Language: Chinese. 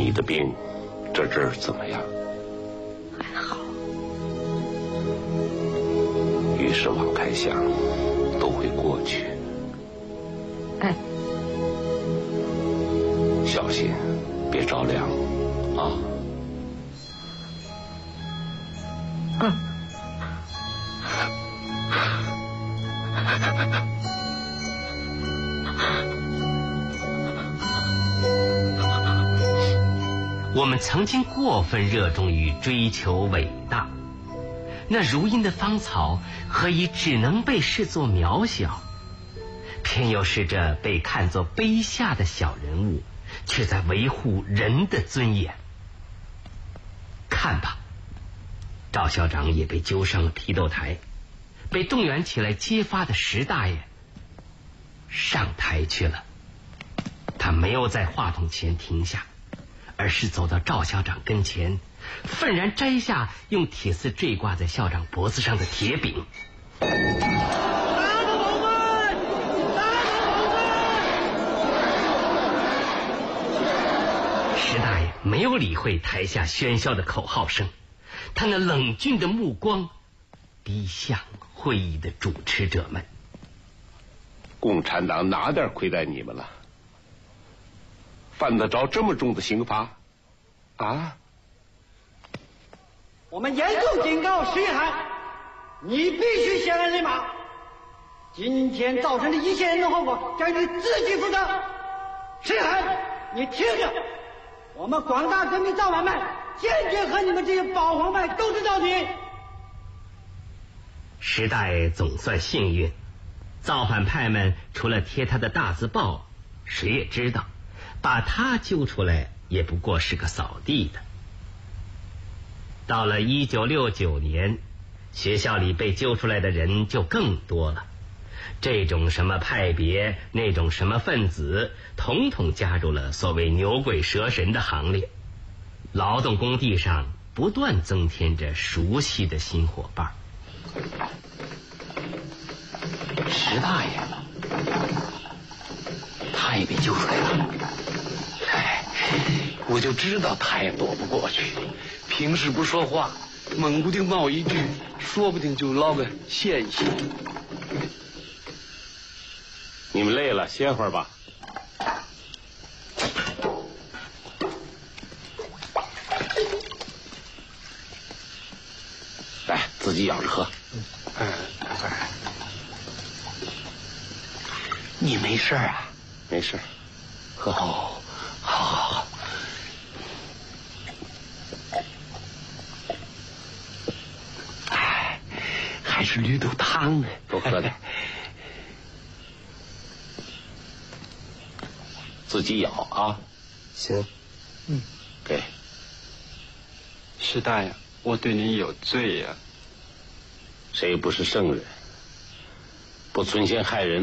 你的病这阵儿怎么样？ 还好。 遇事往开想，都会过去。 哎， 小心，别着凉啊！ 我们曾经过分热衷于追求伟大，那如茵的芳草何以只能被视作渺小？偏又是这被看作卑下的小人物，却在维护人的尊严。看吧，赵校长也被揪上了批斗台，被动员起来揭发的石大爷上台去了。他没有在话筒前停下，而是走到赵校长跟前，愤然摘下用铁丝坠挂在校长脖子上的铁柄。石大爷没有理会台下喧嚣的口号声，他那冷峻的目光逼向会议的主持者们。 共产党哪点亏待你们了？犯得着这么重的刑罚？啊！ 我们严重警告石一涵，你必须显然立马。今天造成的一切严重后果将你自己负责。石一涵，你听着，我们广大革命造反派坚决和你们这些保皇派斗争到底。 石大爷总算幸运，造反派们除了贴他的大字报，谁也知道把他揪出来也不过是个扫地的。到了1969年，学校里被揪出来的人就更多了，这种什么派别，那种什么分子，统统加入了所谓牛鬼蛇神的行列。劳动工地上不断增添着熟悉的新伙伴。 石大爷，他也被揪出来了。哎，我就知道他也躲不过去。平时不说话，猛不丁冒一句，说不定就捞个现行。 你们累了，歇会儿吧。来，自己舀着喝。 你没事啊？ 没事，喝。 哦，好。哎，还是绿豆汤呢， 多喝点。自己舀啊。 行。 给。 石大爷，我对您有罪呀。 谁不是圣人？不存心害人